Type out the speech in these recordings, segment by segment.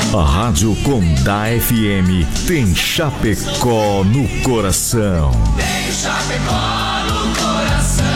A Rádio Condá FM tem Chapecó no coração. Tem Chapecó no coração.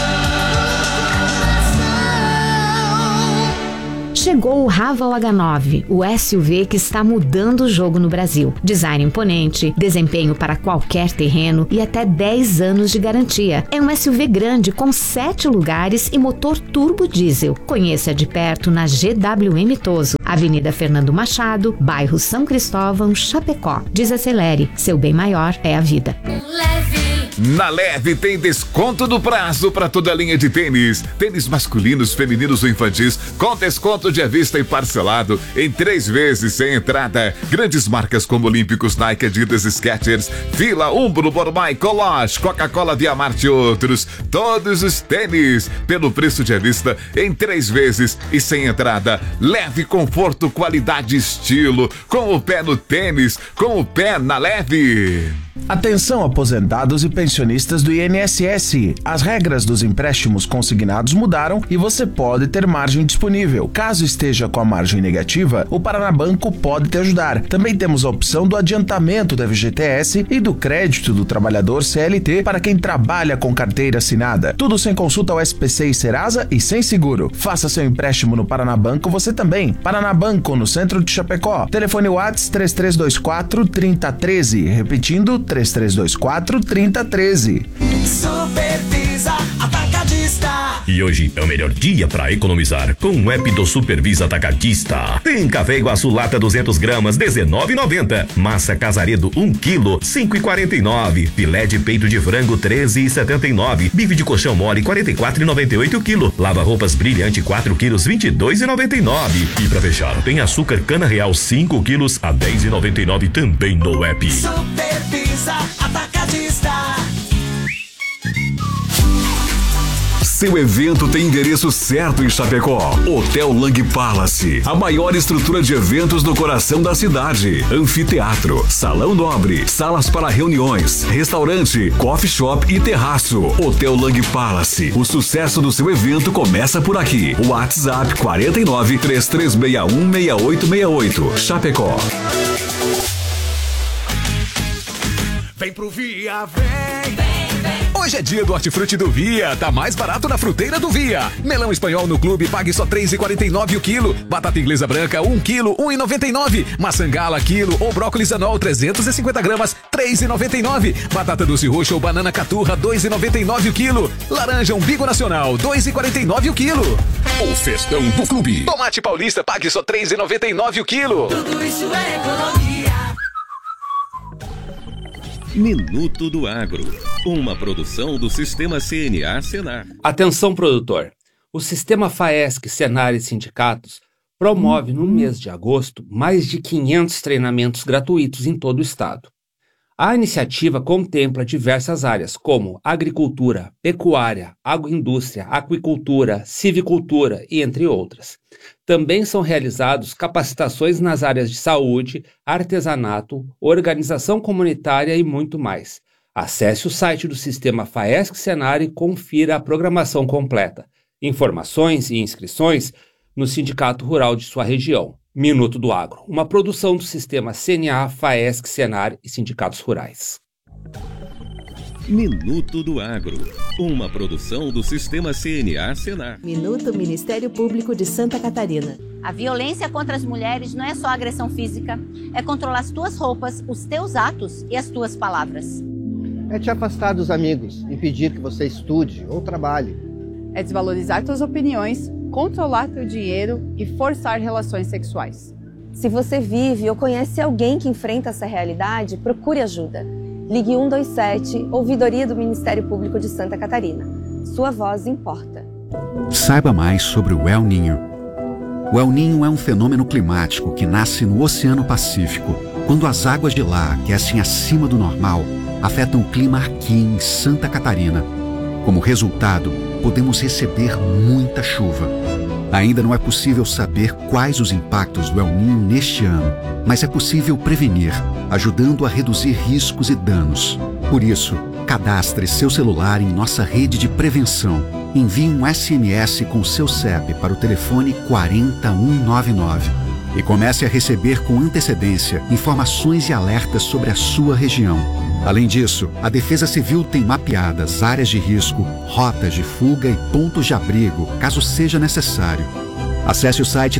Chegou o Raval H9, o SUV que está mudando o jogo no Brasil. Design imponente, desempenho para qualquer terreno e até 10 anos de garantia. É um SUV grande com 7 lugares e motor turbo diesel. Conheça de perto na GWM Toso, Avenida Fernando Machado, bairro São Cristóvão, Chapecó. Desacelere, seu bem maior é a vida. Na Leve tem desconto do prazo para toda a linha de tênis. Tênis masculinos, femininos ou infantis com desconto de à vista e parcelado em 3 vezes sem entrada. Grandes marcas como Olímpicos, Nike, Adidas, Skechers, Fila, Umbro, Bormai, Coloche, Coca-Cola, Via Marte e outros. Todos os tênis pelo preço de à vista em 3 vezes e sem entrada. Leve, conforto, qualidade e estilo. Com o pé no tênis, com o pé na Leve. Atenção, aposentados e pensionistas do INSS. As regras dos empréstimos consignados mudaram e você pode ter margem disponível. Caso esteja com a margem negativa, o Paranabanco pode te ajudar. Também temos a opção do adiantamento da FGTS e do crédito do trabalhador CLT para quem trabalha com carteira assinada. Tudo sem consulta ao SPC e Serasa e sem seguro. Faça seu empréstimo no Paranabanco você também. Paranabanco, no centro de Chapecó. Telefone WhatsApp 3324-3013. Repetindo, 3324-3013. Supervisa Atacadista. E hoje é o melhor dia para economizar com o app do Supervisa Atacadista. Tem café Iguaçu lata 200 gramas, R$19,90. Massa Casaredo 1 kg, R$5,49. Filé de peito de frango, R$13,79. Bife de colchão mole, R$44,98 kg. Lava roupas brilhante 4 kg, R$22,99. E para fechar, tem açúcar cana real 5 kg a R$10,99 também no app. Supervisa Atacadista. Seu evento tem endereço certo em Chapecó. Hotel Lang Palace, a maior estrutura de eventos no coração da cidade. Anfiteatro, salão nobre, salas para reuniões, restaurante, coffee shop e terraço. Hotel Lang Palace, o sucesso do seu evento começa por aqui. WhatsApp 49-3361-6868. Chapecó. Vem pro Via, vem. Hoje é dia do hortifruti do Via, tá mais barato na fruteira do Via. Melão espanhol no clube, pague só R$3,49 o quilo. Batata inglesa branca, 1 quilo, R$1,99. Maçã gala, quilo, ou brócolis anol, 350 gramas, R$3,99. Batata doce roxa ou banana caturra, R$2,99 o quilo. Laranja umbigo nacional, R$2,49 o quilo. O festão do clube. Tomate paulista, pague só R$3,99 o quilo. Tudo isso é economia. Minuto do Agro, uma produção do Sistema CNA Senar. Atenção, produtor! O Sistema FAESC, Senar e Sindicatos promove no mês de agosto mais de 500 treinamentos gratuitos em todo o estado. A iniciativa contempla diversas áreas como agricultura, pecuária, agroindústria, aquicultura, silvicultura e entre outras. Também são realizados capacitações nas áreas de saúde, artesanato, organização comunitária e muito mais. Acesse o site do Sistema FAESC Senar e confira a programação completa. Informações e inscrições no Sindicato Rural de sua região. Minuto do Agro, uma produção do Sistema CNA, FAESC, Senar e Sindicatos Rurais. Minuto do Agro, uma produção do Sistema CNA Senar. Minuto Ministério Público de Santa Catarina. A violência contra as mulheres não é só agressão física, é controlar as tuas roupas, os teus atos e as tuas palavras. É te afastar dos amigos, impedir que você estude ou trabalhe. É desvalorizar tuas opiniões, controlar teu dinheiro e forçar relações sexuais. Se você vive ou conhece alguém que enfrenta essa realidade, procure ajuda. Ligue 127, Ouvidoria do Ministério Público de Santa Catarina. Sua voz importa. Saiba mais sobre o El Niño. O El Niño é um fenômeno climático que nasce no Oceano Pacífico, quando as águas de lá aquecem acima do normal, afetam o clima aqui em Santa Catarina. Como resultado, podemos receber muita chuva. Ainda não é possível saber quais os impactos do El Niño neste ano, mas é possível prevenir, ajudando a reduzir riscos e danos. Por isso, cadastre seu celular em nossa rede de prevenção. Envie um SMS com seu CEP para o telefone 40199. e comece a receber com antecedência informações e alertas sobre a sua região. Além disso, a Defesa Civil tem mapeadas áreas de risco, rotas de fuga e pontos de abrigo, caso seja necessário. Acesse o site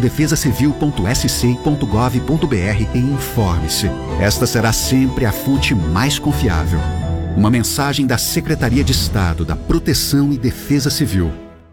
defesacivil.sc.gov.br e informe-se. Esta será sempre a fonte mais confiável. Uma mensagem da Secretaria de Estado da Proteção e Defesa Civil.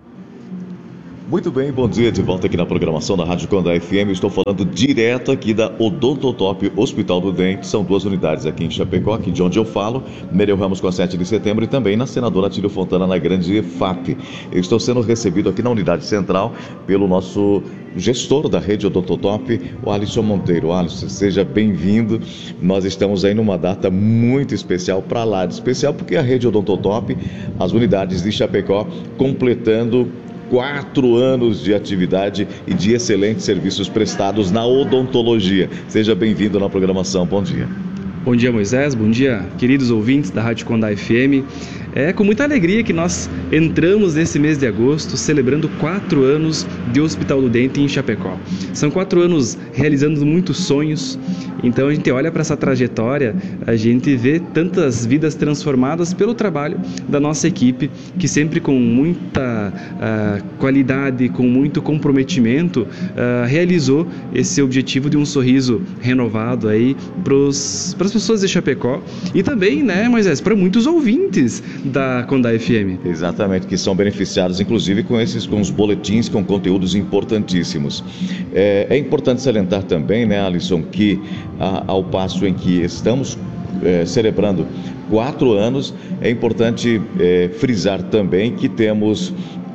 Muito bem, bom dia, de volta aqui na programação da Rádio Condá FM. Estou falando direto aqui da Odontotop Hospital do Dente. São 2 unidades aqui em Chapecó, aqui de onde eu falo, Nereu Ramos com a 7 de setembro e também na Senadora Atílio Fontana, na Grande EFAP. Eu estou sendo recebido aqui na unidade central pelo nosso gestor da rede Odontotop, o Alisson Monteiro. Alisson, seja bem-vindo. Nós estamos aí numa data muito especial, para lá de especial, porque a rede Odontotop, as unidades de Chapecó, completando 4 anos de atividade e de excelentes serviços prestados na odontologia. Seja bem-vindo na programação. Bom dia. Bom dia, Moisés. Bom dia, queridos ouvintes da Rádio Condá FM. É com muita alegria que nós entramos nesse mês de agosto celebrando 4 anos de Hospital do Dente em Chapecó. São 4 anos realizando muitos sonhos. Então a gente olha para essa trajetória, a gente vê tantas vidas transformadas pelo trabalho da nossa equipe, que sempre com muita qualidade, com muito comprometimento, realizou esse objetivo de um sorriso renovado aí para as pessoas de Chapecó e também, né, Moisés, para muitos ouvintes da Condá FM. Exatamente, que são beneficiados inclusive com os boletins com conteúdos importantíssimos. É importante salientar também, né, Alisson, que ao passo em que estamos celebrando 4 anos, é importante frisar também que temos,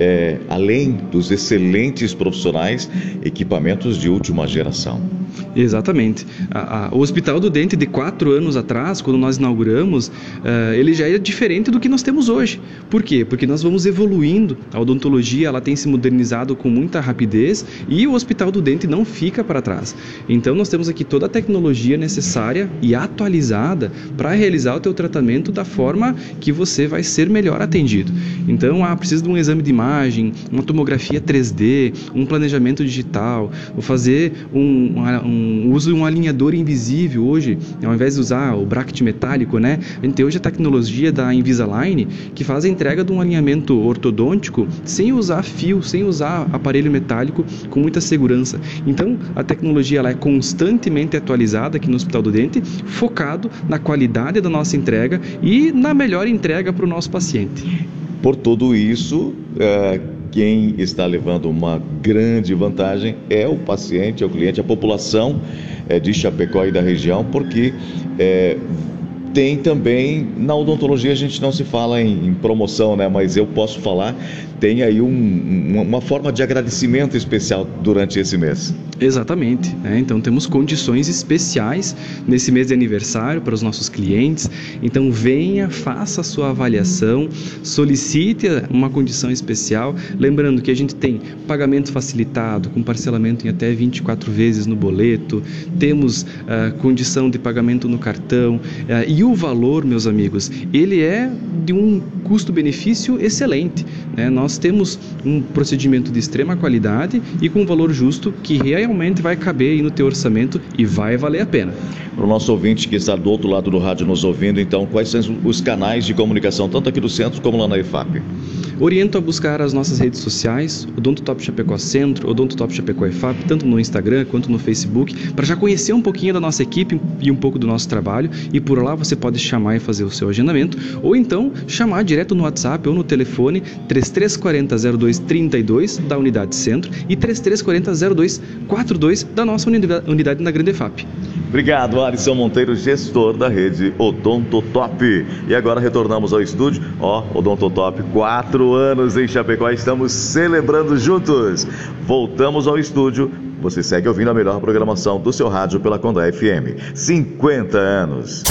além dos excelentes profissionais, equipamentos de última geração. Exatamente. O Hospital do Dente de 4 anos atrás, quando nós inauguramos, ele já é diferente do que nós temos hoje. Por quê? Porque nós vamos evoluindo, a odontologia ela tem se modernizado com muita rapidez e o Hospital do Dente não fica para trás. Então nós temos aqui toda a tecnologia necessária e atualizada para realizar o teu tratamento da forma que você vai ser melhor atendido. Então, precisa de um exame de imagem, uma tomografia 3D, um planejamento digital, vou fazer uso de um alinhador invisível hoje, ao invés de usar o bracket metálico, né? A gente tem hoje a tecnologia da Invisalign, que faz a entrega de um alinhamento ortodôntico sem usar fio, sem usar aparelho metálico, com muita segurança. Então, a tecnologia ela é constantemente atualizada aqui no Hospital do Dente, focado na qualidade da nossa entrega e na melhor entrega para o nosso paciente. Por tudo isso, quem está levando uma grande vantagem é o paciente, é o cliente, a população de Chapecó e da região, porque tem também, na odontologia a gente não se fala em promoção, né? Mas eu posso falar, tem aí uma forma de agradecimento especial durante esse mês. Exatamente, então temos condições especiais nesse mês de aniversário para os nossos clientes, então venha, faça a sua avaliação, solicite uma condição especial, lembrando que a gente tem pagamento facilitado, com parcelamento em até 24 vezes no boleto, temos condição de pagamento no cartão, e o valor, meus amigos, ele é de um custo-benefício excelente, né? Nós temos um procedimento de extrema qualidade e com um valor justo que realmente vai caber aí no teu orçamento e vai valer a pena. Para o nosso ouvinte que está do outro lado do rádio nos ouvindo, então, quais são os canais de comunicação, tanto aqui do centro como lá na EFAP? Oriento a buscar as nossas redes sociais, Odontotop Chapecó Centro, Odontotop Chapecó EFAP, tanto no Instagram quanto no Facebook, para já conhecer um pouquinho da nossa equipe e um pouco do nosso trabalho, e por lá você pode chamar e fazer o seu agendamento, ou então chamar direto no WhatsApp ou no telefone 3340-0232 da Unidade Centro e 3340-0242 da nossa unidade na Grande EFAP. Obrigado, Alisson Monteiro, gestor da rede Odontotop. E agora retornamos ao estúdio. Odontotop, 4 anos em Chapecó, estamos celebrando juntos. Voltamos ao estúdio. Você segue ouvindo a melhor programação do seu rádio pela Condá FM. 50 anos.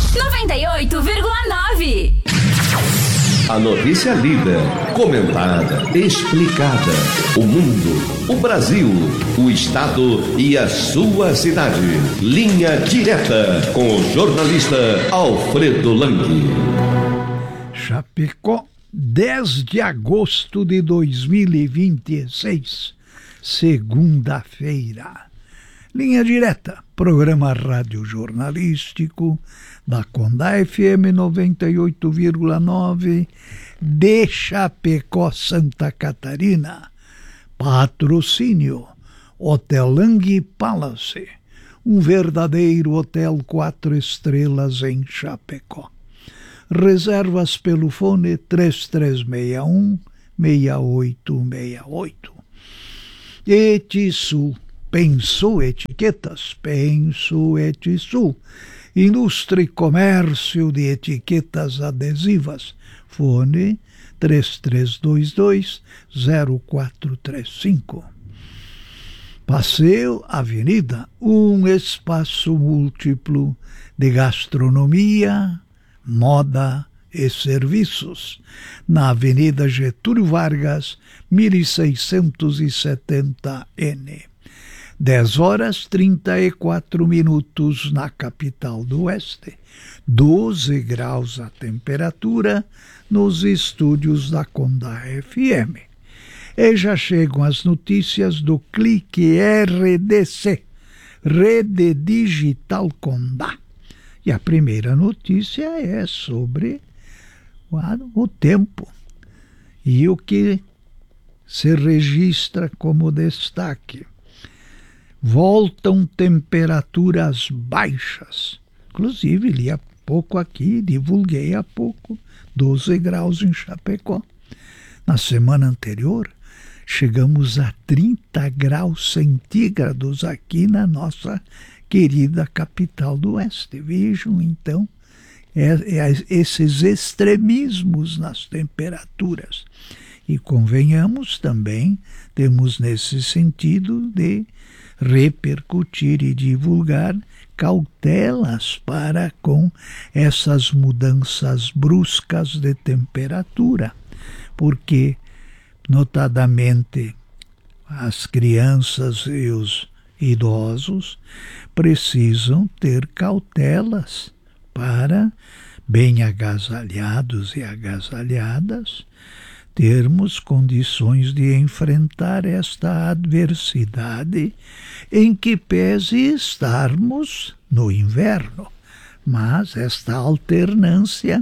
98,9. A notícia lida, comentada, explicada. O mundo, o Brasil, o estado e a sua cidade. Linha direta com o jornalista Alfredo Lang. Chapecó, 10 de agosto de 2026, segunda-feira. Linha Direta, programa radiojornalístico da Conda FM 98,9 de Chapecó, Santa Catarina. Patrocínio Hotel Lang Palace, um verdadeiro hotel 4 estrelas em Chapecó. Reservas pelo fone 3361-6868. Etisul, Pensou Etiquetas, Penso Etisul. Ilustre comércio de etiquetas adesivas. Fone 3322-0435. Passeio Avenida, um espaço múltiplo de gastronomia, moda e serviços, na Avenida Getúlio Vargas, 1670N. 10h34 na capital do Oeste, 12 graus a temperatura nos estúdios da Conda FM. E já chegam as notícias do Clique RDC, Rede Digital Conda. E a primeira notícia é sobre o tempo e o que se registra como destaque. Voltam temperaturas baixas. Inclusive, li há pouco aqui, divulguei há pouco, 12 graus em Chapecó. Na semana anterior, chegamos a 30 graus centígrados aqui na nossa querida capital do Oeste. Vejam, então, esses extremismos nas temperaturas. E convenhamos também, temos nesse sentido de repercutir e divulgar cautelas para com essas mudanças bruscas de temperatura, porque, notadamente, as crianças e os idosos precisam ter cautelas para, bem agasalhados e agasalhadas, termos condições de enfrentar esta adversidade, em que pese estarmos no inverno. Mas esta alternância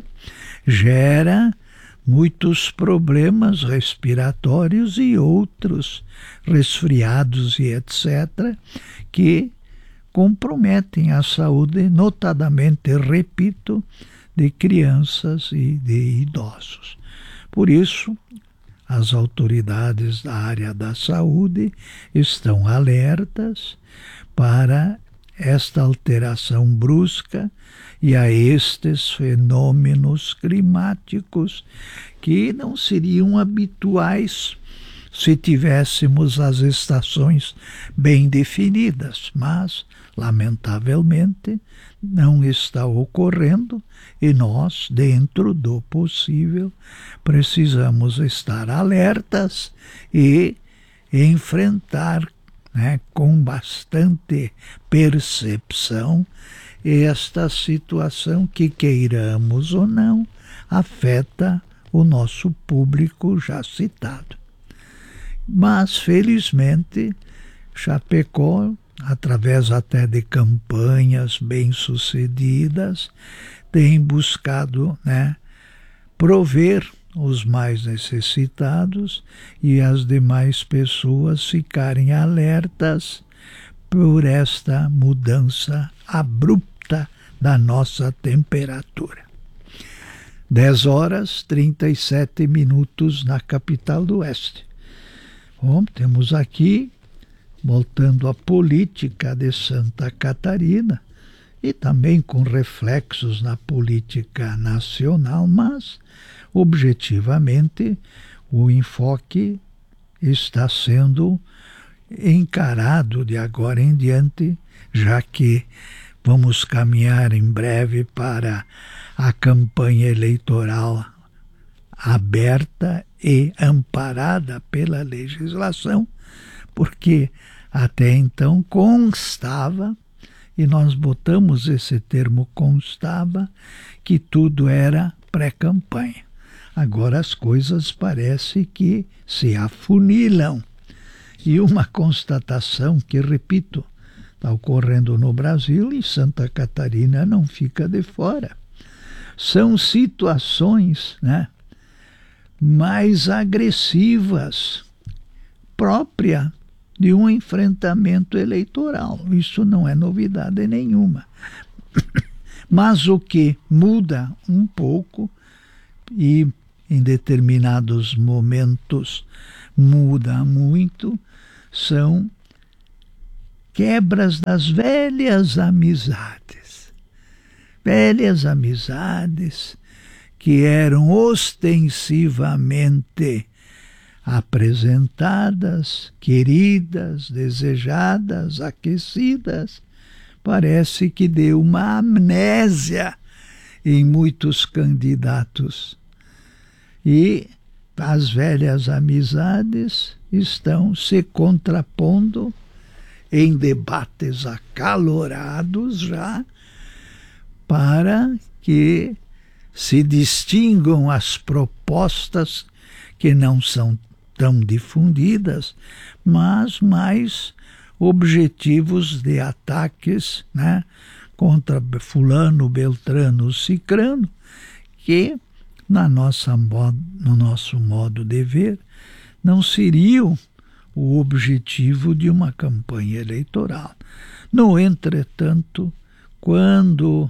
gera muitos problemas respiratórios e outros, resfriados e etc., que comprometem a saúde, notadamente, repito, de crianças e de idosos. Por isso, as autoridades da área da saúde estão alertas para esta alteração brusca e a estes fenômenos climáticos que não seriam habituais se tivéssemos as estações bem definidas, mas, lamentavelmente, não está ocorrendo e nós, dentro do possível, precisamos estar alertas e enfrentar, com bastante percepção esta situação que, queiramos ou não, afeta o nosso público já citado. Mas, felizmente, Chapecó, através até de campanhas bem-sucedidas, tem buscado prover os mais necessitados e as demais pessoas ficarem alertas por esta mudança abrupta da nossa temperatura. 10h37 na capital do Oeste. Bom, temos aqui, voltando à política de Santa Catarina, e também com reflexos na política nacional, mas, objetivamente, o enfoque está sendo encarado de agora em diante, já que vamos caminhar em breve para a campanha eleitoral aberta e amparada pela legislação, porque até então constava, e nós botamos esse termo constava, que tudo era pré-campanha. Agora as coisas parece que se afunilam. E uma constatação que, repito, está ocorrendo no Brasil e Santa Catarina não fica de fora. São situações, né, mais agressivas, própria de um enfrentamento eleitoral. Isso não é novidade nenhuma. Mas o que muda um pouco, e em determinados momentos muda muito, são quebras das velhas amizades. Velhas amizades que eram ostensivamente apresentadas, queridas, desejadas, aquecidas. Parece que deu uma amnésia em muitos candidatos. E as velhas amizades estão se contrapondo em debates acalorados já, para que se distingam as propostas que não são tão difundidas, mas mais objetivos de ataques, né, contra fulano, beltrano, cicrano, que no nosso modo de ver não seriam o objetivo de uma campanha eleitoral. No entretanto, quando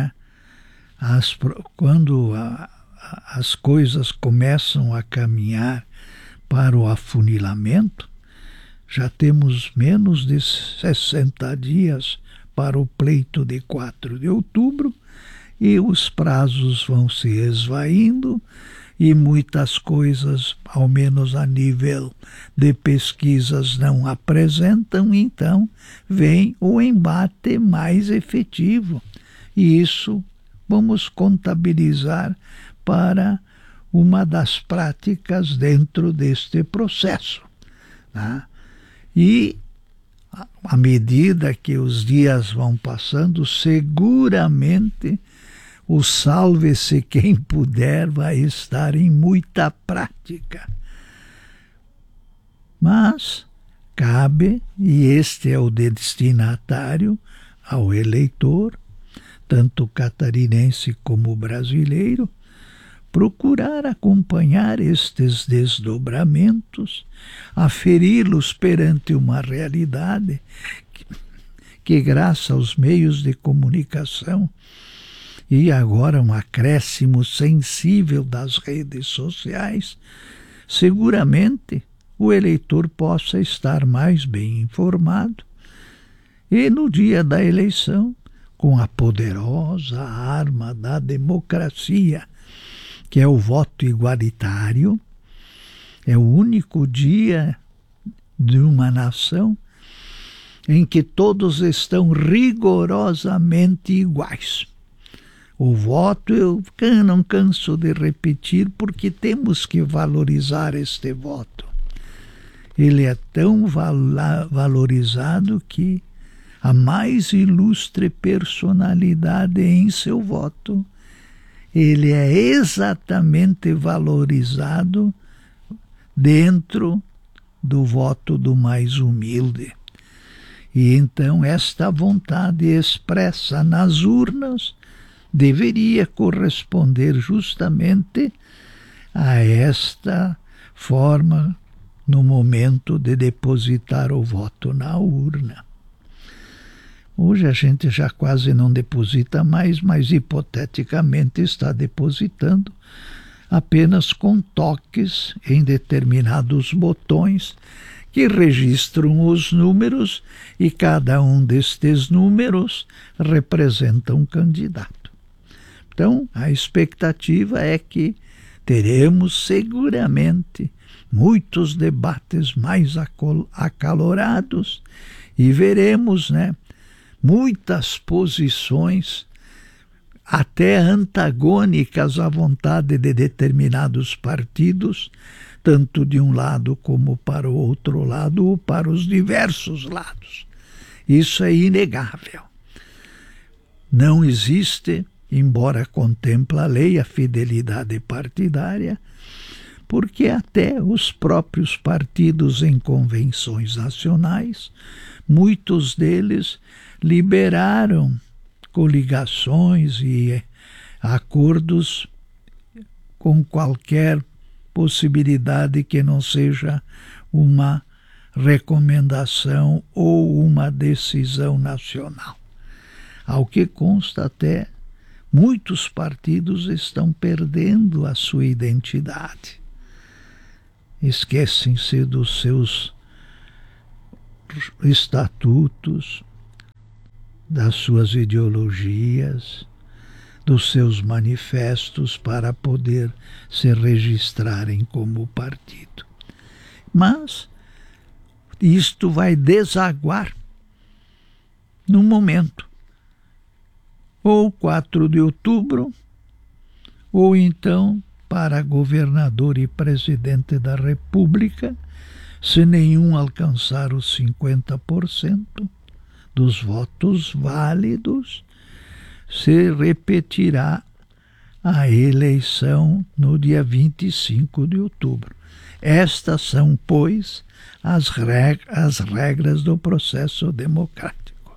as coisas começam a caminhar para o afunilamento, já temos menos de 60 dias para o pleito de 4 de outubro, e os prazos vão se esvaindo, e muitas coisas, ao menos a nível de pesquisas, não apresentam. Então vem o embate mais efetivo, e isso vamos contabilizar para uma das práticas dentro deste processo, né? E à medida que os dias vão passando, seguramente o salve-se quem puder vai estar em muita prática. Mas cabe, e este é o destinatário, ao eleitor, tanto catarinense como brasileiro, procurar acompanhar estes desdobramentos, aferi-los perante uma realidade que, graças aos meios de comunicação e agora um acréscimo sensível das redes sociais, seguramente o eleitor possa estar mais bem informado e, no dia da eleição, com a poderosa arma da democracia, que é o voto igualitário, é o único dia de uma nação em que todos estão rigorosamente iguais. O voto, eu não canso de repetir, porque temos que valorizar este voto. Ele é tão valorizado que a mais ilustre personalidade em seu voto, ele é exatamente valorizado dentro do voto do mais humilde. E então esta vontade expressa nas urnas deveria corresponder justamente a esta forma no momento de depositar o voto na urna. Hoje a gente já quase não deposita mais, mas hipoteticamente está depositando apenas com toques em determinados botões que registram os números, e cada um destes números representa um candidato. Então, a expectativa é que teremos seguramente muitos debates mais acalorados e veremos, muitas posições até antagônicas à vontade de determinados partidos, tanto de um lado como para o outro lado, ou para os diversos lados. Isso é inegável. Não existe, embora contempla a lei, a fidelidade partidária, porque até os próprios partidos em convenções nacionais, muitos deles liberaram coligações e acordos com qualquer possibilidade que não seja uma recomendação ou uma decisão nacional. Ao que consta, até muitos partidos estão perdendo a sua identidade. Esquecem-se dos seus estatutos, das suas ideologias, dos seus manifestos para poder se registrarem como partido. Mas isto vai desaguar no momento, ou 4 de outubro, ou então para governador e presidente da República, se nenhum alcançar os 50% dos votos válidos, se repetirá a eleição no dia 25 de outubro. Estas são, pois, as regras do processo democrático.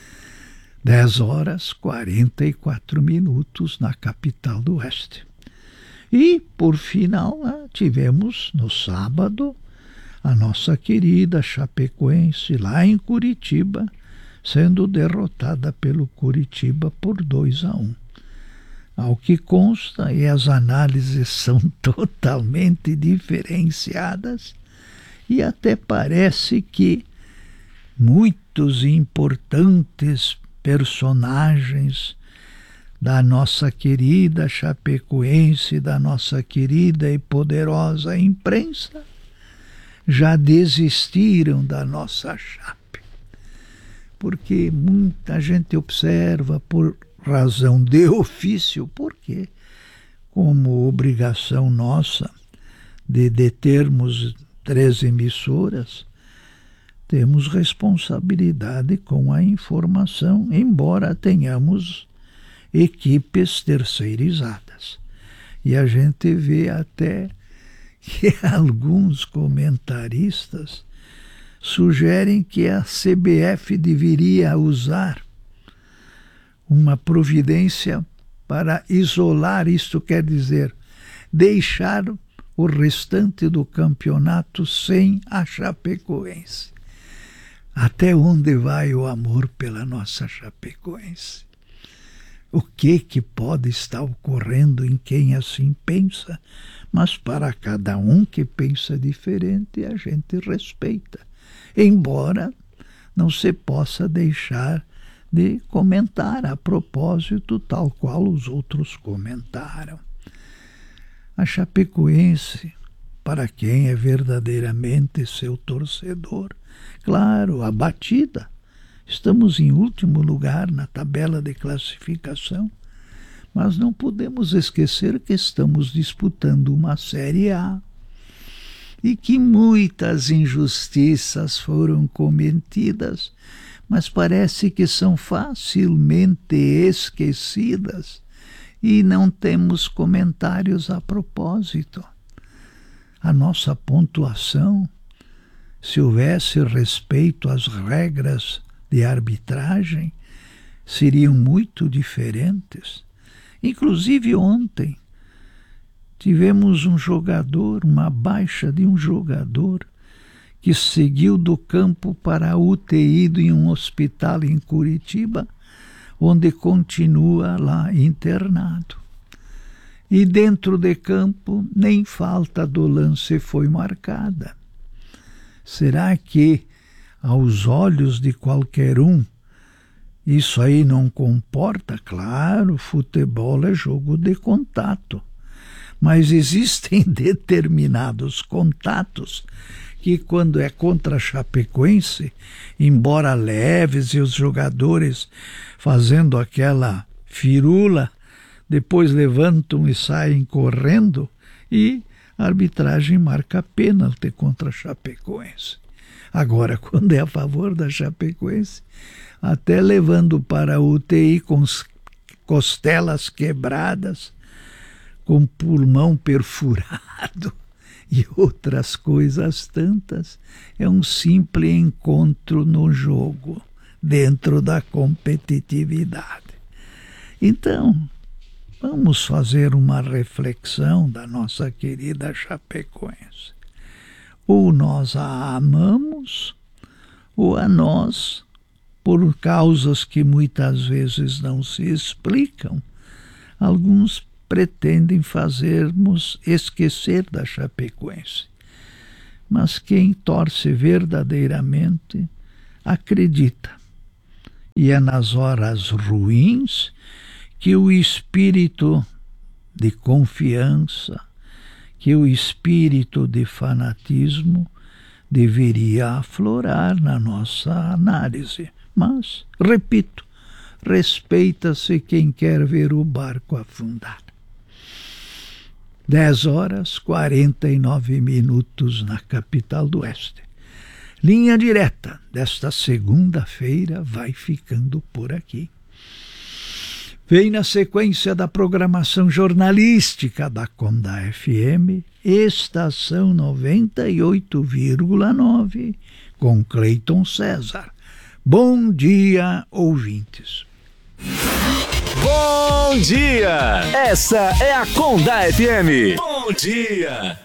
10h44 na capital do Oeste. E, por final, tivemos no sábado a nossa querida Chapecoense, lá em Curitiba, sendo derrotada pelo Curitiba por 2-1. Ao que consta, e as análises são totalmente diferenciadas, e até parece que muitos importantes personagens da nossa querida Chapecoense, da nossa querida e poderosa imprensa, já desistiram da nossa Chape. Porque muita gente observa por razão de ofício, porque como obrigação nossa de termos 3 emissoras, temos responsabilidade com a informação, embora tenhamos equipes terceirizadas. E a gente vê até que alguns comentaristas sugerem que a CBF deveria usar uma providência para isolar, isto quer dizer, deixar o restante do campeonato sem a Chapecoense. Até onde vai o amor pela nossa Chapecoense? O que pode estar ocorrendo em quem assim pensa? Mas para cada um que pensa diferente, a gente respeita. Embora não se possa deixar de comentar a propósito, tal qual os outros comentaram. A Chapecoense, para quem é verdadeiramente seu torcedor, claro, abatida. Estamos em último lugar na tabela de classificação, mas não podemos esquecer que estamos disputando uma Série A e que muitas injustiças foram cometidas, mas parece que são facilmente esquecidas e não temos comentários a propósito. A nossa pontuação, se houvesse respeito às regras de arbitragem, seriam muito diferentes. Inclusive ontem tivemos um jogador, uma baixa de um jogador, que seguiu do campo para a UTI de um hospital em Curitiba, onde continua lá internado. E dentro de campo, nem falta do lance foi marcada. Será que, aos olhos de qualquer um, isso aí não comporta? Claro, futebol é jogo de contato. Mas existem determinados contatos que, quando é contra a Chapecoense, embora leves e os jogadores fazendo aquela firula, depois levantam e saem correndo e a arbitragem marca pênalti contra a Chapecoense. Agora, quando é a favor da Chapecoense, até levando para a UTI com costelas quebradas, com pulmão perfurado, e outras coisas tantas, é um simples encontro no jogo, dentro da competitividade. Então, vamos fazer uma reflexão da nossa querida Chapecoense. Ou nós a amamos, ou a nós, por causas que muitas vezes não se explicam, alguns pretendem fazermos esquecer da Chapecoense. Mas quem torce verdadeiramente acredita. E é nas horas ruins que o espírito de confiança, que o espírito de fanatismo deveria aflorar na nossa análise. Mas, repito, respeita-se quem quer ver o barco afundar. 10h49 na capital do Oeste. Linha Direta desta segunda-feira vai ficando por aqui. Vem na sequência da programação jornalística da Conda FM, Estação 98,9, com Cleiton César. Bom dia, ouvintes. Bom dia! Essa é a Conda FM. Bom dia!